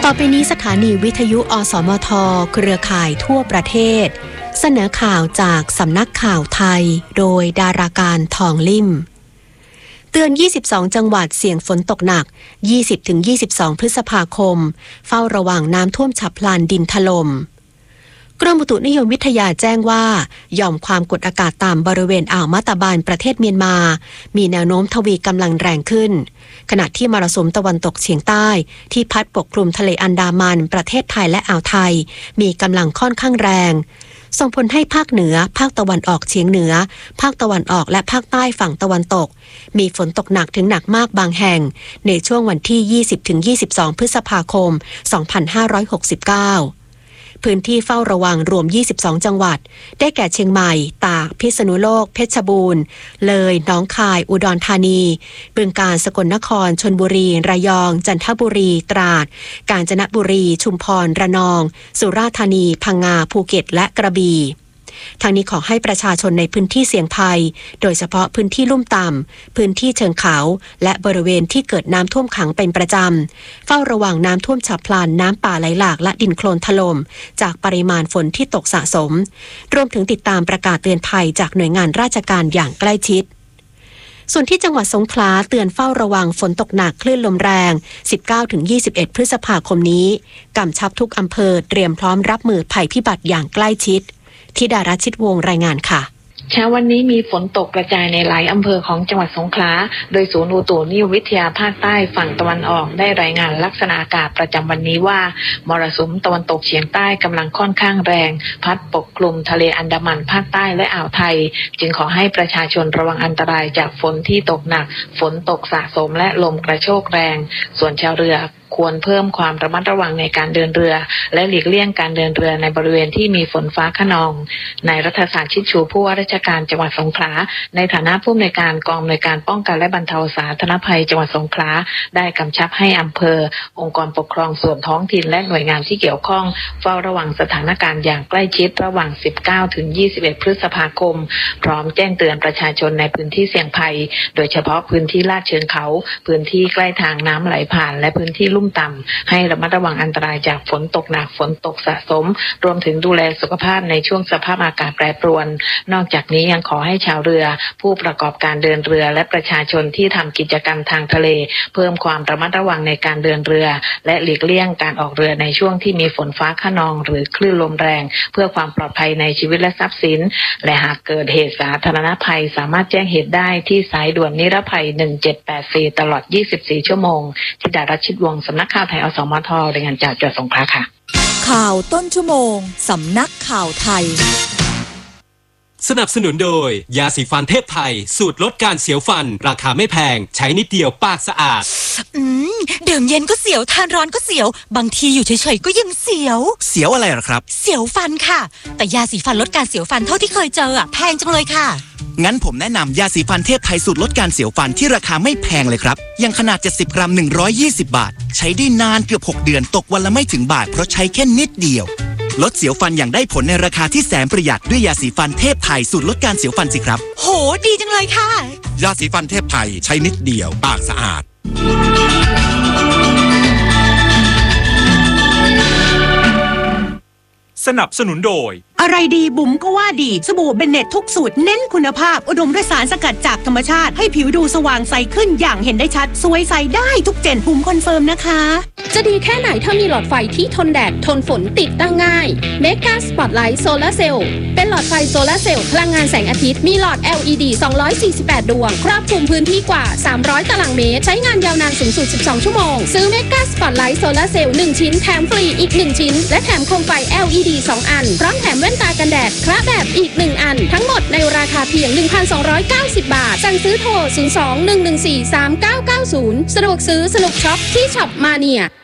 อไปนี้สถานีวิทยุอสมทเครือข่ายทั่วประเทศเสนอข่าวจากสำนักข่าวไทยโดยดาราการทองลิ่มเตือน22จังหวัดเสี่ยงฝนตกหนัก 20-22 พฤษภาคมเฝ้าระวังน้ำท่วมฉับพลันดินถล่มกรมอุตุนิยมวิทยาแจ้งว่าหย่อมความกดอากาศต่ำบริเวณอ่าวมะตาบานประเทศเมียนมามีแนวโน้มทวีกำลังแรงขึ้นขณะที่มรสุมตะวันตกเฉียงใต้ที่พัดปกคลุมทะเลอันดามันประเทศไทยและอ่าวไทยมีกำลังค่อนข้างแรงส่งผลให้ภาคเหนือภาคตะวันออกเฉียงเหนือภาคตะวันออกและภาคใต้ฝั่งตะวันตกมีฝนตกหนักถึงหนักมากบางแห่งในช่วงวันที่ 20-22 พฤษภาคม 2569พื้นที่เฝ้าระวังรวม22จังหวัดได้แก่เชียงใหม่ตากพิษณุโลกเพชรบูรณ์เลยหนองคายอุดรธานีบึงกาฬสกลนครชลบุรีระยองจันทบุรีตราดกาญจนบุรีชุมพรระนองสุราษฎร์ธานีพังงาภูเก็ตและกระบี่ทางนี้ขอให้ประชาชนในพื้นที่เสี่ยงภัยโดยเฉพาะพื้นที่ลุ่มต่ำพื้นที่เชิงเขาและบริเวณที่เกิดน้ำท่วมขังเป็นประจำเฝ้าระวังน้ำท่วมฉับพลันน้ำป่าไหลหลากและดินโคลนถล่มจากปริมาณฝนที่ตกสะสมรวมถึงติดตามประกาศเตือนภัยจากหน่วยงานราชการอย่างใกล้ชิดส่วนที่จังหวัดสงขลาเตือนเฝ้าระวังฝนตกหนักคลื่นลมแรง 19-21 พฤษภาคมนี้กำชับทุกอำเภอเตรียมพร้อมรับมือภัยพิบัติอย่างใกล้ชิดธิดารัชชิตวงศ์รายงานค่ะเช้าวันนี้มีฝนตกกระจายในหลายอำเภอของจังหวัดสงขลาโดยศูนย์อุตุนิยมวิทยาภาคใต้ฝั่งตะวันออกได้รายงานลักษณะอากาศประจำวันนี้ว่ามรสุมตะวันตกเฉียงใต้กำลังค่อนข้างแรงพัดปกคลุมทะเลอันดามันภาคใต้และอ่าวไทยจึงขอให้ประชาชนระวังอันตรายจากฝนที่ตกหนักฝนตกสะสมและลมกระโชกแรงส่วนชาวเรือควรเพิ่มความระมัดระวังในการเดินเรือและหลีกเลี่ยงการเดินเรือในบริเวณที่มีฝนฟ้าคะนองนายรัฐศาสตร์ชิดชูผู้ว่าราชการจังหวัดสงขลาในฐานะผู้อำนวยการกองอำนวยการป้องกันและบรรเทาสาธารณภัยจังหวัดสงขลาได้กำชับให้อำเภอองค์กรปกครองส่วนท้องถิ่นและหน่วยงานที่เกี่ยวข้องเฝ้าระวังสถานการณ์อย่างใกล้ชิดระหว่าง 19-21 พฤษภาคมพร้อมแจ้งเตือนประชาชนในพื้นที่เสี่ยงภัยโดยเฉพาะพื้นที่ลาดเชิงเขาพื้นที่ใกล้ทางน้ำไหลผ่านและพื้นที่ลุ่มต่ำให้ระมัดระวังอันตรายจากฝนตกหนักฝนตกสะสมรวมถึงดูแลสุขภาพในช่วงสภาพอากาศแปรปรวนนอกจากนี้ยังขอให้ชาวเรือผู้ประกอบการเดินเรือและประชาชนที่ทำกิจกรรมทางทะเลเพิ่มความระมัดระวังในการเดินเรือและหลีกเลี่ยงการออกเรือในช่วงที่มีฝนฟ้าคะนองหรือคลื่นลมแรงเพื่อความปลอดภัยในชีวิตและทรัพย์สินและหากเกิดเหตุสาธารณภัยสามารถแจ้งเหตุได้ที่สายด่วนนิรภัย1784ตลอด24ชั่วโมงธิดารัชชิตวงศ์สำนักข่าวไทยอสมทรายงานจากจังหวัดสงขลาค่ะข่าวต้นชั่วโมงสำนักข่าวไทยสนับสนุนโดยยาสีฟันเทพไทยสูตรลดการเสียวฟันราคาไม่แพงใช้นิดเดียวปากสะอาดดื่มเย็นก็เสียวทานร้อนก็เสียวบางทีอยู่เฉยๆก็ยังเสียวอะไรหรอครับเสียวฟันค่ะแต่ยาสีฟันลดการเสียวฟันเท่าที่เคยเจอแพงจังเลยค่ะงั้นผมแนะนำยาสีฟันเทพไทยสูตรลดการเสียวฟันที่ราคาไม่แพงเลยครับอย่างขนาด70กรัม120บาทใช้ได้นานเกือบ6เดือนตกวันละไม่ถึงบาทเพราะใช้แค่นิดเดียวลดเสียวฟันอย่างได้ผลในราคาที่แสนประหยัดด้วยยาสีฟันเทพไทยสูตรลดการเสียวฟันสิครับโหดีจังเลยค่ะยาสีฟันเทพไทยใช้นิดเดียวปากสะอาดสนับสนุนโดยอะไรดีบุ๋มก็ว่าดีสบู่เบนเน็ตทุกสูตรเน้นคุณภาพอุดมด้วยสารสกัดจากธรรมชาติให้ผิวดูสว่างใสขึ้นอย่างเห็นได้ชัดสวยใสได้ทุกเจนบุ๋มคอนเฟิร์มนะคะจะดีแค่ไหนถ้ามีหลอดไฟที่ทนแดดทนฝนติดตั้งง่ายเมกาสปอตไลท์โซลาร์เซลล์เป็นหลอดไฟโซลาร์เซลล์พลังงานแสงอาทิตย์มีหลอด LED 248 ดวงครอบคลุมพื้นที่กว่า300ตารางเมตรใช้งานยาวนานสูงสุด12ชั่วโมงซื้อเมกาสปอตไลท์โซลาร์เซลล์1ชิ้นแถมฟรีอีก1ชิ้นและแถมโคมไฟ LED 2 อันพร้อมแถมแว่นตากันแดดคระแบบอีก1อันทั้งหมดในราคาเพียง 1,290 บาทสั่งซื้อโทร 02-114-3990 สะดวกซื้อสนุกช็อปที่ช็อปมาเนีย